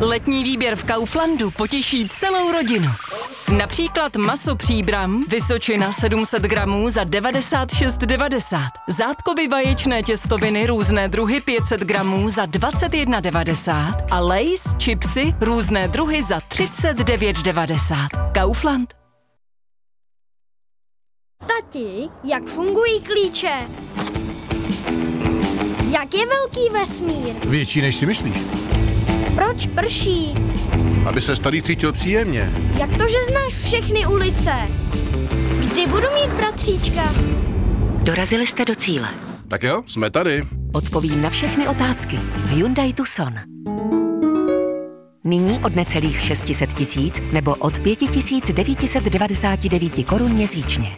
Letní výběr v Kauflandu potěší celou rodinu. Například maso Příbram, Vysočina 700 gramů za 96,90. Zátkovy vaječné těstoviny různé druhy 500 gramů za 21,90. A Lay's chipsy různé druhy za 39,90. Kaufland. Tati, jak fungují klíče? Jak je velký vesmír? Větší, než si myslíš. Proč prší? Aby se tady cítil příjemně. Jak to, že znáš všechny ulice? Kdy budu mít bratříčka? Dorazili jste do cíle. Tak jo, jsme tady. Odpoví na všechny otázky Hyundai Tucson. Nyní od necelých 600 000 nebo od 5 999 korun měsíčně.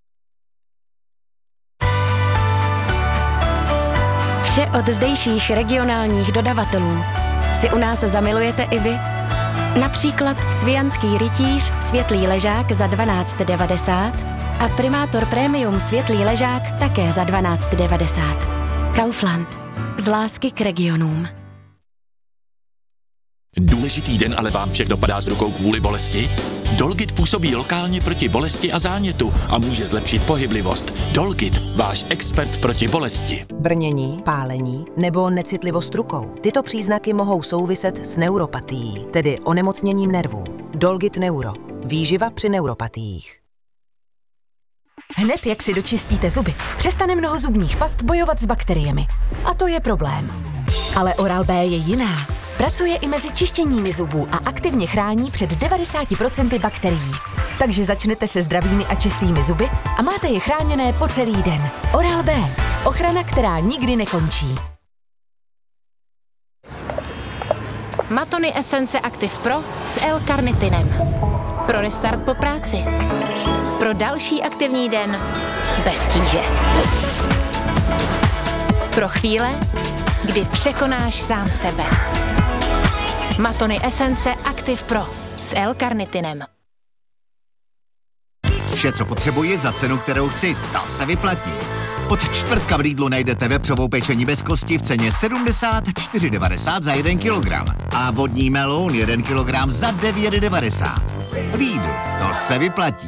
Vše od zdejších regionálních dodavatelů si u nás zamilujete i vy. Například Svijanský rytíř světlý ležák za 12,90 a Primátor Premium světlý ležák také za 12,90. Kaufland. Z lásky k regionům. Důležitý den, ale vám všech dopadá z rukou kvůli bolesti? Dolgit působí lokálně proti bolesti a zánětu a může zlepšit pohyblivost. Dolgit, váš expert proti bolesti. Brnění, pálení nebo necitlivost rukou. Tyto příznaky mohou souviset s neuropatií, tedy onemocněním nervů. Dolgit Neuro. Výživa při neuropatiích. Hned jak si dočistíte zuby, přestane mnoho zubních past bojovat s bakteriemi. A to je problém. Ale Oral-B je jiná. Pracuje i mezi čištěními zubů a aktivně chrání před 90% bakterií. Takže začnete se zdravými a čistými zuby a máte je chráněné po celý den. Oral-B. Ochrana, která nikdy nekončí. Matony Essence Active Pro s L-karnitinem. Pro restart po práci. Pro další aktivní den bez tíže. Pro chvíle, kdy překonáš sám sebe. Matony Essence Active Pro s L-karnitinem. Vše, co potřebuji za cenu, kterou chci, ta se vyplatí. Od čtvrtka v Lidlu najdete vepřovou pečení bez kosti v ceně 74,90 za 1 kilogram a vodní meloun 1 kilogram za 9,90. Lidl, to se vyplatí.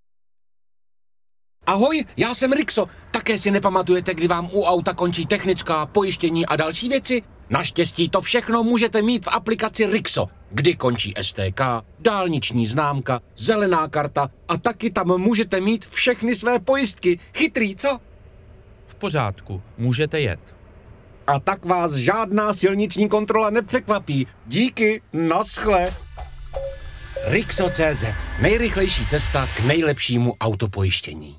Ahoj, já jsem Rixo. Také si nepamatujete, kdy vám u auta končí technická, pojištění a další věci? Naštěstí to všechno můžete mít v aplikaci Rixo, kdy končí STK, dálniční známka, zelená karta a taky tam můžete mít všechny své pojistky. Chytrý, co? V pořádku, můžete jet. A tak vás žádná silniční kontrola nepřekvapí. Díky, naschle. Rixo.cz. Nejrychlejší cesta k nejlepšímu autopojištění.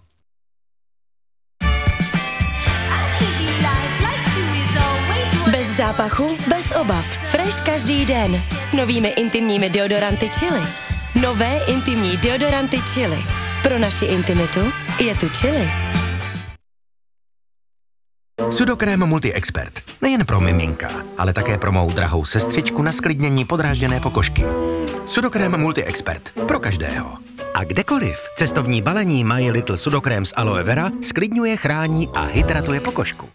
Bez zápachu, bez obav. Fresh každý den. S novými intimními deodoranty Chili. Nové intimní deodoranty Chili. Pro naši intimitu je tu Chili. Sudokrém Multi-Expert. Nejen pro miminka, ale také pro mou drahou sestřičku na sklidnění podrážděné pokožky. Sudokrém Multi-Expert. Pro každého. A kdekoliv. Cestovní balení My Little Sudokrém z aloe vera sklidňuje, chrání a hydratuje pokožku.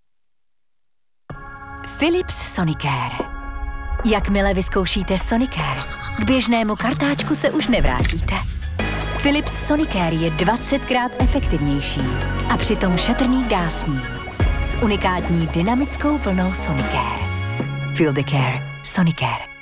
Philips Sonicare. Jakmile vyzkoušíte Sonicare, k běžnému kartáčku se už nevrátíte. Philips Sonicare je 20krát efektivnější a přitom šetrný k dásním. S unikátní dynamickou vlnou Sonicare. Feel the care. Sonicare.